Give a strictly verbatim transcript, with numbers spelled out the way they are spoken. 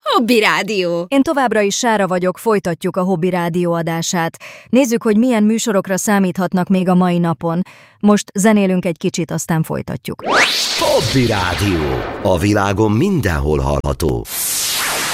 Hobby Rádió. Én továbbra is Sára vagyok, folytatjuk a Hobby Rádió adását. Nézzük, hogy milyen műsorokra számíthatnak még a mai napon. Most zenélünk egy kicsit, aztán folytatjuk. Hobby Rádió. A világon mindenhol hallható.